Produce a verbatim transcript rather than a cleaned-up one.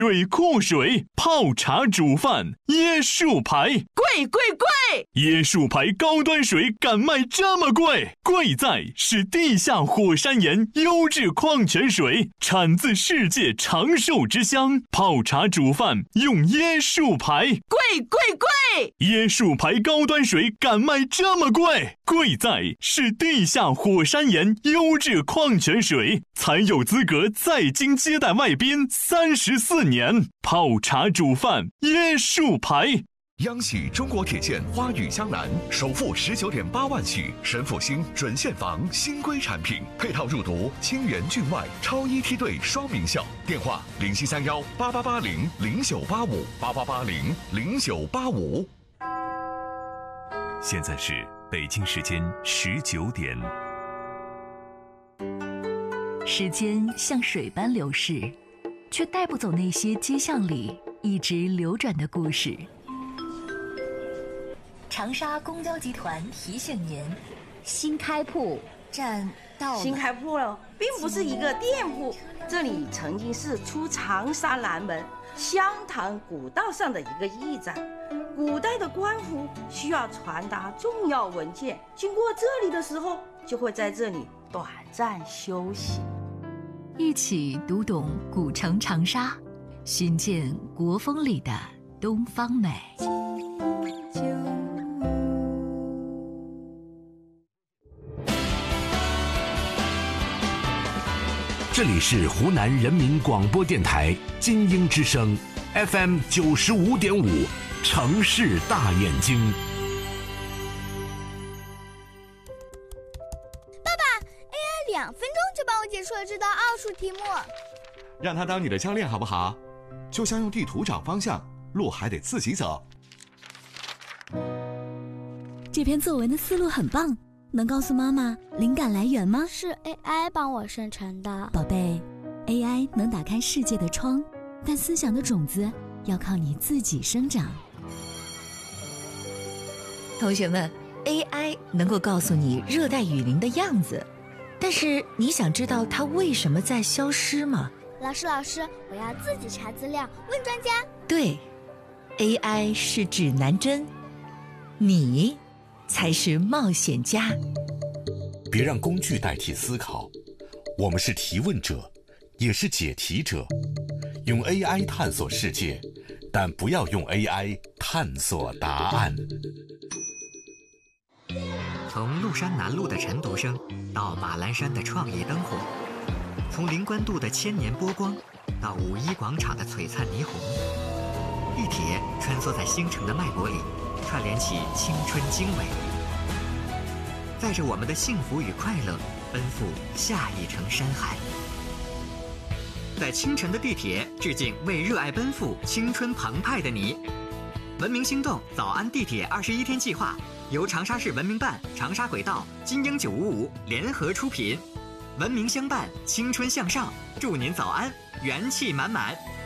水库水泡茶煮饭，椰树牌贵贵贵！ 椰树牌高端水敢卖这么贵？贵在是地下火山岩优质矿泉水，产自世界长寿之乡。泡茶煮饭用椰树牌， 贵贵贵！ 椰树牌高端水敢卖这么贵？贵在是地下火山岩优质矿泉水，才有资格在京接待外宾三十四年。泡茶煮饭椰树牌。 央喜中国铁建花语江南首付十九点八万起，神复兴准现房新规产品，配套入读清源郡外超一梯队双名校。电话零七三幺八八八零零九八五八八八零零九八五。 现在是北京时间十九点。 时间像水般流逝，却带不走那些街巷里一直流转的故事。长沙公交集团提醒您：新开铺站到了。 新开铺了，并不是一个店铺，这里曾经是出长沙南门湘潭古道上的一个驿站。古代的官府需要传达重要文件，经过这里的时候，就会在这里短暂休息。 一起读懂古城长沙，寻见国风里的东方美。 这里是湖南人民广播电台金鹰之声 F M 九十五点五，城市大眼睛。 爸爸 ，A I 两分钟就帮我解出了这道奥数题目。 让他当你的教练好不好？就像用地图找方向，路还得自己走。 这篇作文的思路很棒。能告诉妈妈灵感来源吗？ 是 A I 帮我生成的。 宝贝 ，A I 能打开世界的窗，但思想的种子要靠你自己生长。 同学们 ，A I 能够告诉你热带雨林的样子，但是你想知道它为什么在消失吗？ 老师，老师，我要自己查资料，问专家。 对 ，A I 是指南针，你才是冒险家。 别让工具代替思考，我们是提问者，也是解题者。用 A I 探索世界，但不要用 A I 探索答案。 从麓山南路的晨读声到马栏山的创意灯火，从灵官渡的千年波光到五一广场的璀璨霓虹，地铁穿梭在星辰的脉搏里，串联起青春经纬，载着我们的幸福与快乐，奔赴下一程山海。在清晨的地铁，致敬为热爱奔赴、青春澎湃的你。文明心动早安地铁二十一天计划由长沙市文明办、长沙轨道、金鹰九五五联合出品，文明相伴，青春向上，祝您早安，元气满满。